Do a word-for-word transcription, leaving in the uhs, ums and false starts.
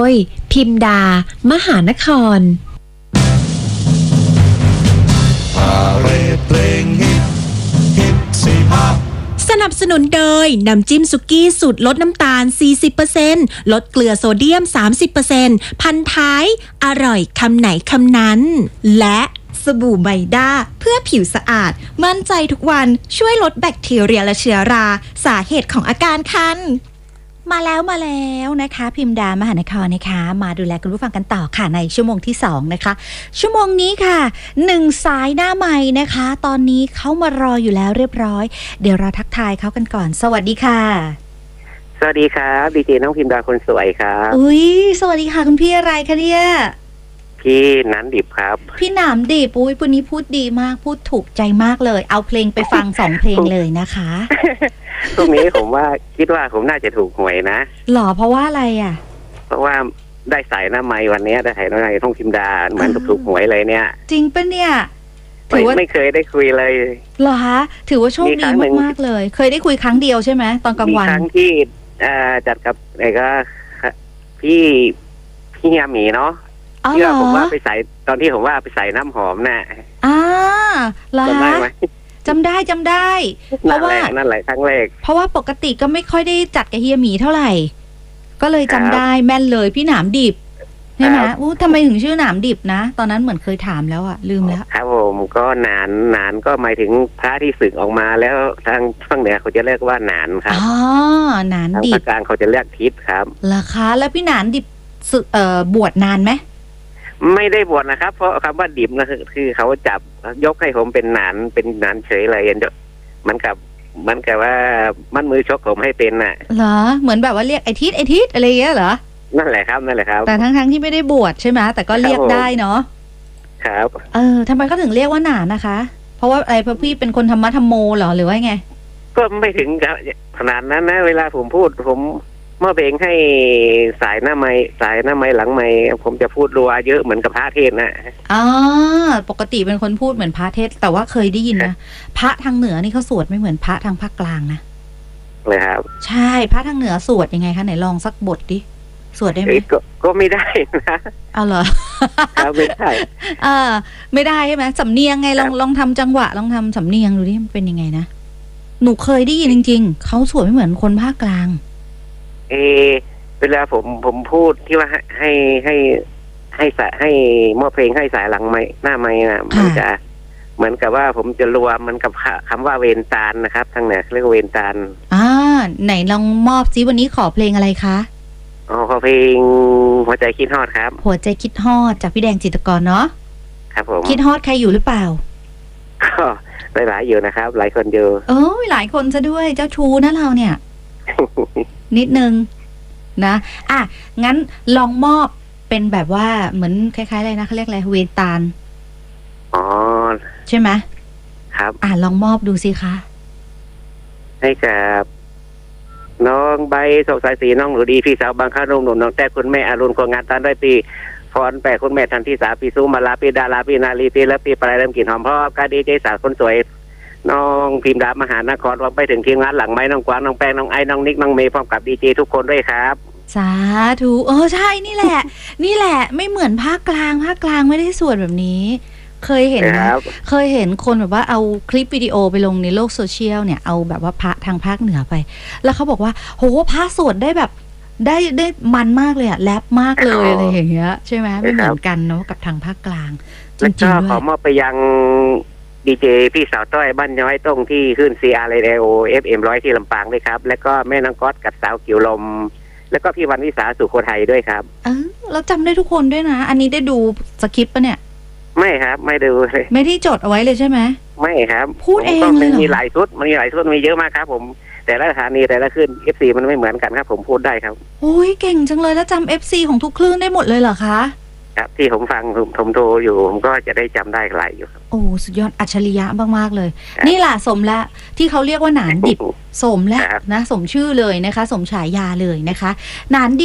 ยพิมดามหานครสนับสนุนโดยน้ำจิ้มสุกี้สูตรลดน้ำตาล สี่สิบเปอร์เซ็นต์ ลดเกลือโซเดียม สามสิบเปอร์เซ็นต์ พันท้ายอร่อยคำไหนคำนั้นและสบู่ไมด้าเพื่อผิวสะอาดมั่นใจทุกวันช่วยลดแบคทีเรียและเชื้อราสาเหตุของอาการคันมาแล้วมาแล้วนะคะพิมดามหานครนะคะมาดูแลคุณผู้ฟังกันต่อค่ะในชั่วโมงที่สองนะคะชั่วโมงนี้ค่ะหนึ่งสายหน้าใหม่นะคะตอนนี้เขามารออยู่แล้วเรียบร้อยเดี๋ยวเราทักทายเขากันก่อนสวัสดีค่ะสวัสดีครับดีเจน้องพิมดาคนสวยครับอุ้ยสวัสดีค่ะคุณพี่อะไรคะเนี่ยพี่นันดิบครับพี่หนามดิบอุ้ยวันนี้พูดดีมากพูดถูกใจมากเลยเอาเพลงไปฟังสองเพลงเลยนะคะตรงนี้ผมว่าคิดว่าผมน่าจะถูกหวยนะหรอเพราะว่าอะไรอ่ะเพราะว่าได้สายหน้าไม้วันนี้ได้สายหน้าไม้ท่องพิมดาเหมือนถูกหวยเลยเนี่ยจริงปะเนี่ยถือว่าไม่เคยได้คุยเลยเหรอคะถือว่าโชคดีมากๆเลยเคยได้คุยครั้งเดียวใช่ไหมตอนกลางวันมีครั้งที่จัดกับไอ้ก็พี่พี่ยามีเนาะที่ว่าผมว่าไปใส่ตอนที่ผมว่าไปใส่น้ำหอมน่ะอ่าเหรอจำได้ไหมจำได้จำได้เพราะว่านั่นแหละครั้งแรกเพราะว่าปกติก็ไม่ค่อยได้จัดกับเฮียหมีเท่าไหร่ก็เลยจำได้แม่นเลยพี่หนามดิบใช่ไหมอู้ทำไมถึงชื่อหนามดิบนะตอนนั้นเหมือนเคยถามแล้วอะลืมแล้วครับผมก็หนานหนานก็หมายถึงพระที่สึกออกมาแล้วทางฝั่งเหนือเขาจะเรียกว่าหนานครับอ๋อหนานดิบทางภาคกลางเขาจะเรียกทิศครับเหรอคะแล้วพี่หนานดิบสึกเอ่อบวชนานไหมไม่ได้บวชนะครับเพราะคำว่าดิบนะคือเขาจับยกให้ผมเป็นหนานเป็นหนานเฉยเลยมันกับมันกับว่ามันมือชกผมให้เป็นน่ะเหรอเหมือนแบบว่าเรียกไอทิศไอทิศอะไรเงี้ยเหรอนั่นแหละครับนั่นแหละครับแต่ทั้งทั้งที่ไม่ได้บวชใช่ไหมแต่ก็เรียกได้เนาะครับเออทำไมเขาถึงเรียกว่าหนานนะคะเพราะว่าอะไรเพราะพี่เป็นคนธรรมะธรรมโมเหรอหรือว่าไงก็ไม่ถึงขนาดนั้นนะเวลาผมพูดผมเมื่อเบงให้สายหน้าไม้สายหน้าไม้หลังไม้ผมจะพูดรัวเยอะเหมือนกับพระเทศนะอ๋อปกติเป็นคนพูดเหมือนพระเทศแต่ว่าเคยได้ยินนะพระทางเหนือนี่เขาสวดไม่เหมือนพระทางภาคกลางนะเลยครับใช่พระทางเหนือสวดยังไงคะไหนลองสักบทดิสวดได้ไหมก็ก็ไม่ได้นะเอาเหรอครับไม่ได้อ่าไม่ได้ใช่ไหมสำเนียงไงลองลองทำจังหวะลองทำสำเนียงดูดิมันเป็นยังไงนะหนูเคยได้ยินจริงๆเขาสวดไม่เหมือนคนภาคกลางเอเวลาผมผมพูดที่ว่าให้ให้ให้สายให้มอบเพลงให้สายหลังไม้หน้าไม้นะมันจะเหมือนกับว่าผมจะรวมมันกับคำว่าเวนตาลนะครับทางเหนือเรียกว่าเวนตาลอ่าไหนลองมอบซิวันนี้ขอเพลงอะไรคะอ๋อขอเพลงหัวใจคิดฮอดครับหัวใจคิดฮอดจากพี่แดงจิตรกรเนาะครับผมคิดฮอดใครอยู่หรือเปล่าก็หลายๆอยู่นะครับหลายคนอยู่เออหลายคนซะด้วยเจ้าชู้นะเราเนี่ย นิดนึงนะอ่ะงั้นลองมอบเป็นแบบว่าเหมือนคล้ายๆอะไรนะเขาเรียกอะไรเวตาลอ๋อใช่ไหมครับอ่ะลองมอบดูสิคะให้กับน้องใบสกสายสีน้องหนูดีพี่สาวบางข้านุ่มหนุ่มน้องแต่คุณแม่อรุณควงงานตานด้วยปีฟอนแปะคุณแม่ทันที่สาปีซูมาลาปีดาลาปีนาลีปีและปีปลายเริ่มกลิ่นหอมพ่อกาดีใจสาวคนสวยน้องพิมดามหานครรวมไปถึงทีมงานหลังไม้น้องกวางน้องแป้งน้องไอ้น้องนิกน้องเมย์พร้อมกับดีเจทุกคนด้วยครับสาธุเออใช่นี่แหละนี่แหละไม่เหมือนภาคกลางภาคกลางไม่ได้สวดแบบนี้เคยเห็นนะเคยเห็นคนแบบว่าเอาคลิปวิดีโอไปลงในโลกโซเชียลเนี่ยเอาแบบว่าพระทางภาคเหนือไปแล้วเขาบอกว่าโหพระสวดได้แบบได้ได้มันมากเลยอะแรปมากเลยอะไรอย่างเงี้ยใช่ไหมไม่เหมือนกันเนาะกับทางภาคกลางจริงๆด้วยขอมอบไปยังดีเจพี่สาวต้อยบ้านย้อยตรงที่ขึ้น ซี อาร์ Radio เอฟ เอ็ม หนึ่งร้อยที่ลำปางด้วยครับแล้วก็แม่นางก๊อตกับสาวกิ่วลมแล้วก็พี่วันวิสาสุโขทัยด้วยครับเออเราจำได้ทุกคนด้วยนะอันนี้ได้ดูสคริปต์ปะเนี่ยไม่ครับไม่ดูเลยไม่ได้จดเอาไว้เลยใช่ไหมไม่ครับพูดเองเลยเหรอมีหลายชุดมันมีหลายชุดมีเยอะมากครับผมแต่ละสถานีแต่ละคลื่น เอฟ ซี มันไม่เหมือนกันครับผมพูดได้ครับโอ้ยเก่งจังเลยแล้วจำ เอฟ ซี ของทุกคลื่นได้หมดเลยเหรอคะครับที่ผมฟังผมผมโทรอยู่ผมก็จะได้จำได้หลายอยู่ครับโอ้สุดยอดอัจฉริยะมากๆเลยนี่แหละสมแล้วที่เขาเรียกว่าหนานดิบสมแล้วนะสมชื่อเลยนะคะสมฉายาเลยนะคะหนานดิบ